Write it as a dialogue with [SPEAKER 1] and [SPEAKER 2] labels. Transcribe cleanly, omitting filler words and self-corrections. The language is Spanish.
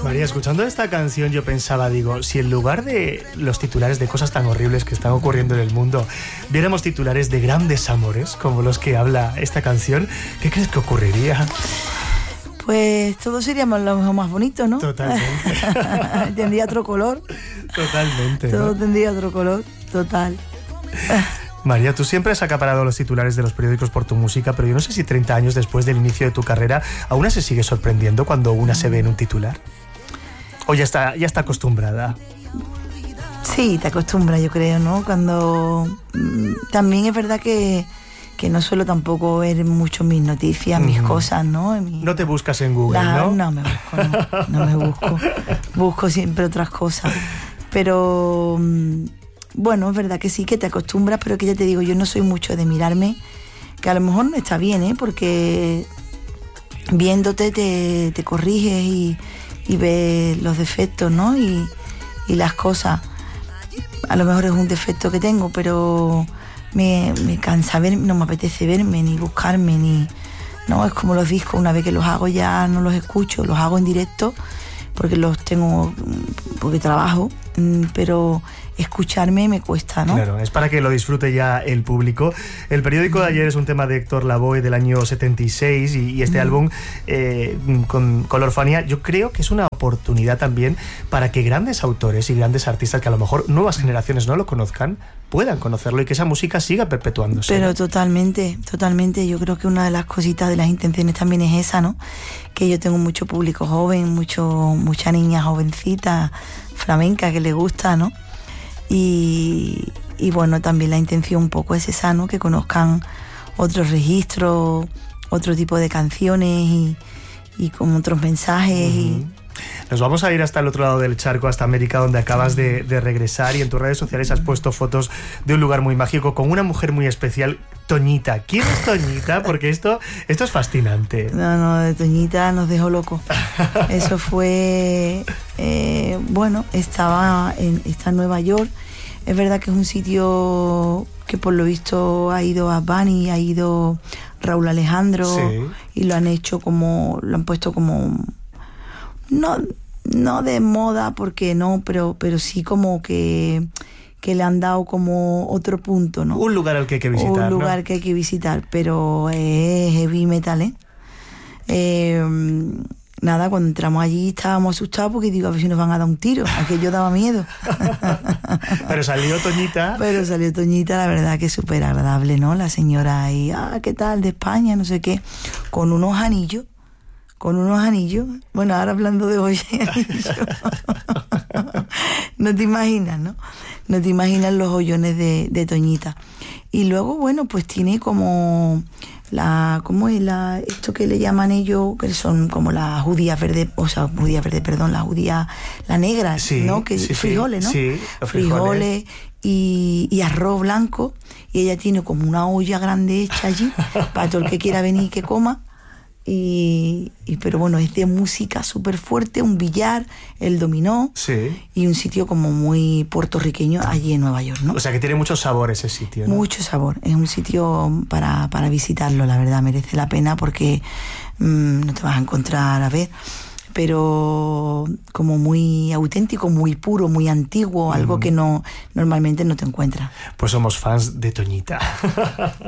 [SPEAKER 1] María, escuchando esta canción yo pensaba, digo, si en lugar de los titulares de cosas tan horribles que están ocurriendo en el mundo, viéramos titulares de grandes amores, como los que habla esta canción, ¿qué crees que ocurriría?
[SPEAKER 2] Pues todo sería lo más bonito, ¿no?
[SPEAKER 1] Totalmente.
[SPEAKER 2] Tendría otro color.
[SPEAKER 1] Totalmente.
[SPEAKER 2] Todo
[SPEAKER 1] ¿no?
[SPEAKER 2] tendría otro color, total.
[SPEAKER 1] María, tú siempre has acaparado los titulares de los periódicos por tu música, pero yo no sé si 30 años después del inicio de tu carrera, ¿aún se sigue sorprendiendo cuando una se ve en un titular? ¿O ya está acostumbrada?
[SPEAKER 2] Sí, te acostumbras, yo creo, ¿no? Cuando... También es verdad que no suelo tampoco ver mucho mis noticias, mis cosas, ¿no?
[SPEAKER 1] No te buscas en Google, ¿no?
[SPEAKER 2] No me busco, no me busco. Busco siempre otras cosas. Pero... Bueno, es verdad que sí, que te acostumbras, pero que ya te digo, yo no soy mucho de mirarme, que a lo mejor no está bien, ¿eh? Porque viéndote te corriges y ves los defectos, ¿no? Y las cosas. A lo mejor es un defecto que tengo, pero me cansa verme, no me apetece verme, ni buscarme, ni... No, es como los discos, una vez que los hago ya no los escucho, los hago en directo, porque los tengo, porque trabajo, pero escucharme me cuesta, ¿no?
[SPEAKER 1] Claro, es para que lo disfrute ya el público. El periódico de ayer es un tema de Héctor Lavoe del año 76 y este álbum con la orfanía, yo creo que es una oportunidad también para que grandes autores y grandes artistas que a lo mejor nuevas generaciones no lo conozcan, puedan conocerlo y que esa música siga perpetuándose.
[SPEAKER 2] Pero totalmente, yo creo que una de las cositas de las intenciones también es esa, ¿no? Que yo tengo mucho público joven, mucha niña jovencita, flamenca que le gusta, ¿no? Y bueno, también la intención un poco es esa, ¿no? Que conozcan otros registros, otro tipo de canciones y con otros mensajes.
[SPEAKER 1] Nos vamos a ir hasta el otro lado del charco, hasta América, donde acabas de regresar, y en tus redes sociales has puesto fotos de un lugar muy mágico con una mujer muy especial, Toñita. ¿Quién es Toñita? Porque esto es fascinante.
[SPEAKER 2] No, de Toñita nos dejó locos. Eso fue... bueno, está en Nueva York. Es verdad que es un sitio que por lo visto ha ido a Bunny, ha ido Raúl Alejandro, sí. Y lo han puesto como... No de moda, porque no, pero sí como que le han dado como otro punto, ¿no?
[SPEAKER 1] Un lugar al que hay que visitar,
[SPEAKER 2] Un lugar, ¿no? Que hay que visitar, pero es heavy metal, Nada, cuando entramos allí estábamos asustados porque digo, a ver si nos van a dar un tiro. Aquello daba miedo.
[SPEAKER 1] Pero salió Toñita.
[SPEAKER 2] La verdad que es súper agradable, ¿no? La señora ahí, ¿qué tal? De España, no sé qué. Con unos anillos. Bueno, ahora hablando de hoy, no te imaginas, ¿no? No te imaginas los hoyones de Toñita. Y luego, bueno, pues tiene como esto que le llaman ellos, que son como las judías verdes, la negra, sí, ¿no? Que sí, frijoles, ¿no? Sí, frijoles y arroz blanco, y ella tiene como una olla grande hecha allí para todo el que quiera venir y que coma. Pero bueno, es de música súper fuerte, un billar, el dominó, sí. Y un sitio como muy puertorriqueño allí en Nueva York, ¿no?
[SPEAKER 1] O sea que tiene mucho sabor ese sitio, ¿no?
[SPEAKER 2] Mucho sabor, es un sitio para visitarlo, la verdad, merece la pena porque no te vas a encontrar, pero como muy auténtico, muy puro, muy antiguo, algo que normalmente no te encuentras.
[SPEAKER 1] Pues somos fans de Toñita.